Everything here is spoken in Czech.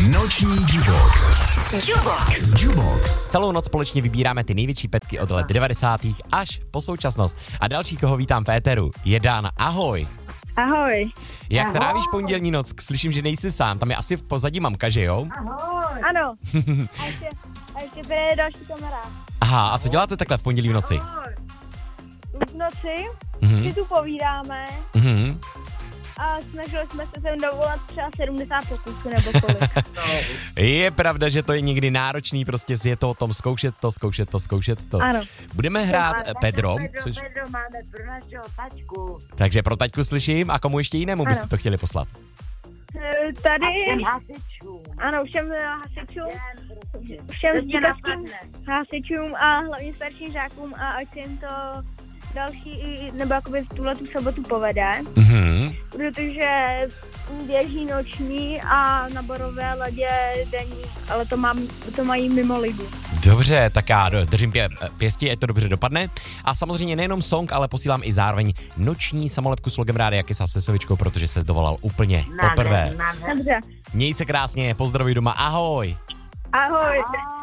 Noční Jubox. Jubox. Celou noc společně vybíráme ty největší pecky od let 90. až po současnost. A další, koho vítám v éteru, je Dan. Ahoj. Ahoj. Jak trávíš pondělní noc? Slyším, že nejsi sám. Tam je asi v pozadí mamka, že jo? Ahoj. Ano. A ještě přijde další kamarád. Aha, a co děláte takhle v pondělí v noci? V noci si tu povídáme a snažili jsme se sem dovolat třeba 70 pokusů nebo kolik. Je pravda, že to je někdy náročný, prostě si je to o tom zkoušet to. Ano. Budeme hrát Pedro. Pedro máme pro našeho taťku. Takže pro taťku slyším, a komu ještě jinému byste to chtěli poslat? Tady... Všem hasičům. Ano, všem hasičům. Všem stříkačským hasičům a hlavně starším žákům a ať jim to další, nebo jakoby v tuhletu sobotu povede. Protože běží noční a na Borové ledě denní, ale to mají mimo ligu. Dobře, tak já držím pěstí, ať to dobře dopadne. A samozřejmě nejenom song, ale posílám i zároveň noční samolepku s logem Rádia Kysa se Sevičkou, protože se dovolal úplně poprvé. Dobře. Měj se krásně, pozdravuj doma, ahoj. Ahoj.